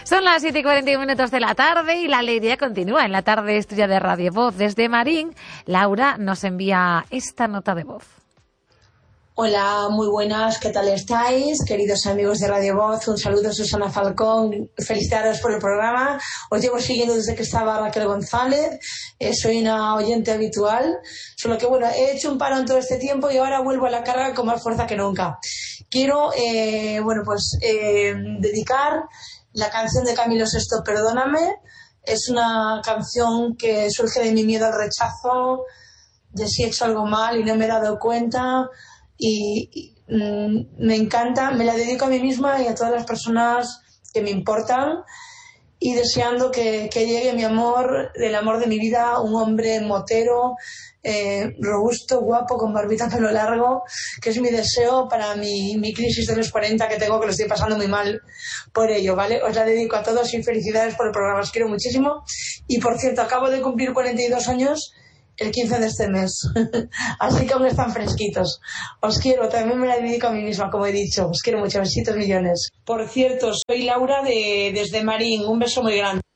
Son las 7:41 de la tarde y la alegría continúa en la tarde estudia de Radio Voz. Desde Marín, Laura nos envía esta nota de voz. Hola, muy buenas, ¿qué tal estáis? Queridos amigos de Radio Voz, un saludo, Susana Falcón, felicitaros por el programa. Os llevo siguiendo desde que estaba Raquel González, soy una oyente habitual, solo que bueno, he hecho un parón todo este tiempo y ahora vuelvo a la carga con más fuerza que nunca. Quiero, dedicar la canción de Camilo VI, Perdóname. Es una canción que surge de mi miedo al rechazo, de si he hecho algo mal y no me he dado cuenta. Y me encanta, me la dedico a mí misma y a todas las personas que me importan y deseando que llegue mi amor, el amor de mi vida, un hombre motero, robusto, guapo, con barbita, pelo largo, que es mi deseo para mi crisis de los 40 que tengo, que lo estoy pasando muy mal por ello, ¿vale? Os la dedico a todos y felicidades por el programa, os quiero muchísimo. Y por cierto, acabo de cumplir 42 años el 15 de este mes, así que aún están fresquitos. Os quiero, también me la dedico a mí misma, como he dicho. Os quiero mucho, besitos millones. Por cierto, soy Laura desde Marín, un beso muy grande.